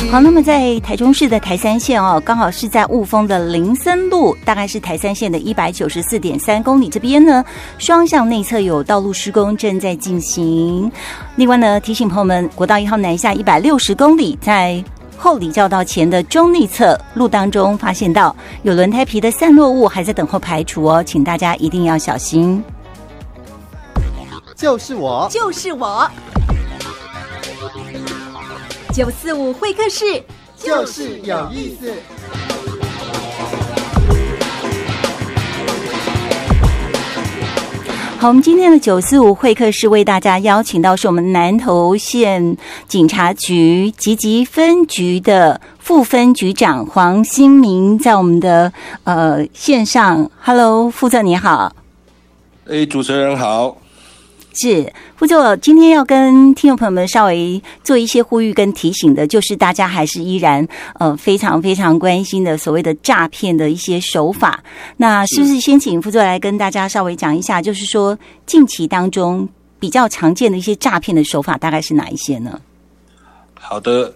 好，那么在台中市的台三线哦，刚好是在雾峰的林森路，大概是台三线的194.3公里这边呢，双向内侧有道路施工正在进行。另外呢，提醒朋友们，国道1号南下160公里，在后里交道前的中内侧路当中发现到有轮胎皮的散落物，还在等候排除哦，请大家一定要小心。 就是我 945会客室， 就是有意思。 好，我们今天的945会客室为大家邀请到是我们南投县警察局集集分局的副分局长黄新明，在我们的线上。Hello， 副座你好。 主持人好。 是副座，今天要跟听众朋友们稍微做一些呼吁跟提醒的，就是大家还是依然非常非常关心的所谓的诈骗的一些手法。那是不是先请副座来跟大家稍微讲一下，就是说近期当中比较常见的一些诈骗的手法大概是哪一些呢？ 好的，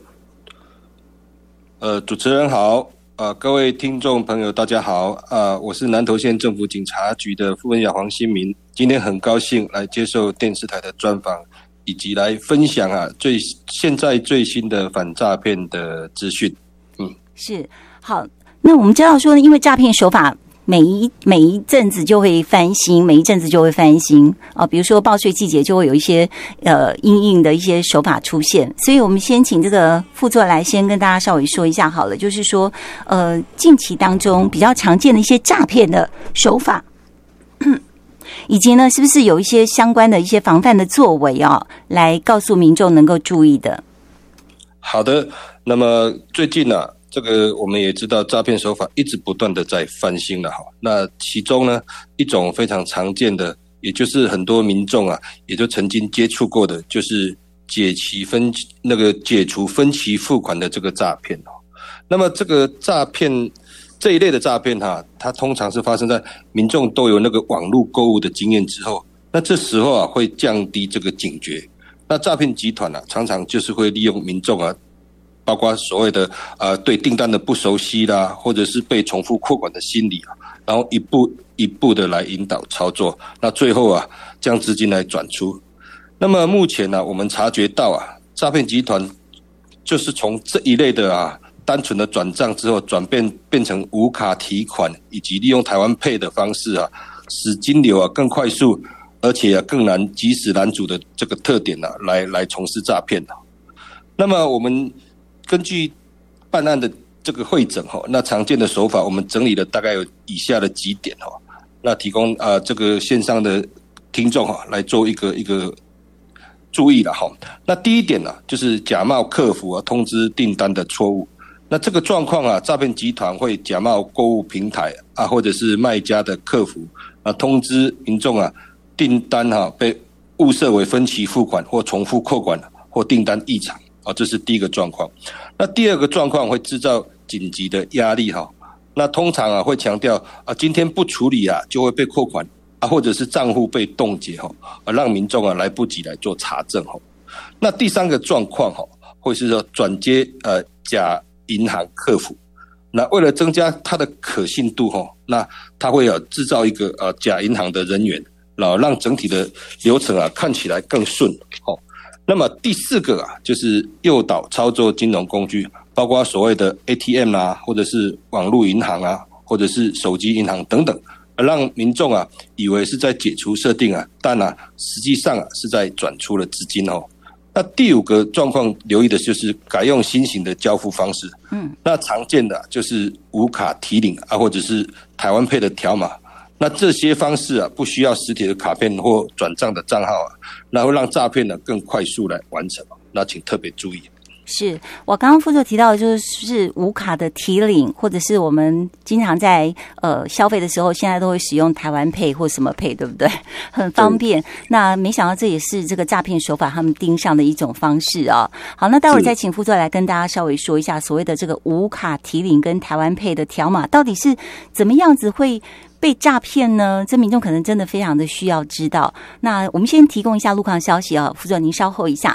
主持人好，各位听众朋友大家好，我是南投县政府警察局的副分局长黄新明，今天很高兴来接受电视台的专访，以及来分享现在最新的反诈骗的资讯。 是好，那我们知道说，因为诈骗手法每一阵子就会翻新，比如说报税季节就会有一些因应的一些手法出现，所以我们先请这个副座来先跟大家稍微说一下好了，就是说近期当中比较常见的一些诈骗的手法，以及呢是不是有一些相关的一些防范的作为来告诉民众能够注意的。 好的，那么最近这个我们也知道诈骗手法一直不断的在翻新了哈。那其中呢一种非常常见的，也就是很多民众也就曾经接触过的，就是解除分期付款的这个诈骗。那么这个诈骗这一类的诈骗它通常是发生在民众都有那个网络购物的经验之后，那这时候会降低这个警觉。那诈骗集团常常就是会利用民众包括所谓的对订单的不熟悉啦，或者是被重复扣款的心理然后一步一步的来引导操作，那最后将资金来转出。那么目前我们察觉到诈骗集团就是从这一类的单纯的转账之后转变成无卡提款，以及利用台湾Pay的方式使金流更快速，而且更难及时拦阻的这个特点来从事诈骗。那么我们根据办案的这个会诊那常见的手法我们整理了大概有以下的几点那提供这个线上的听众来做一个注意了那第一点就是假冒客服通知订单的错误。那这个状况诈骗集团会假冒购物平台或者是卖家的客服通知民众订单被误设为分期付款或重复扣款或订单异常。这是第一个状况。那第二个状况会制造紧急的压力那通常会强调今天不处理就会被扣款或者是账户被冻结让民众来不及来做查证那第三个状况会是说转接假银行客服。那为了增加它的可信度那它会制造一个假银行的人员，然后让整体的流程看起来更顺那么第四个就是诱导操作金融工具，包括所谓的 ATM 或者是网络银行或者是手机银行等等，让民众以为是在解除设定但实际上是在转出了资金那第五个状况留意的就是改用新型的交付方式。那常见的就是无卡提领或者是台湾Pay的条码。那这些方式不需要实体的卡片或转账的账号那会让诈骗更快速来完成那请特别注意。 是我刚刚副座提到的就是无卡的提领，或者是我们经常在消费的时候现在都会使用台湾Pay或什么Pay，对不对？很方便。那没想到这也是这个诈骗手法他们盯上的一种方式好，那待会儿再请副座来跟大家稍微说一下所谓的这个无卡提领跟台湾Pay的条码到底是怎么样子会被诈骗呢？这民众可能真的非常的需要知道。那我们先提供一下路况消息副座您稍后一下。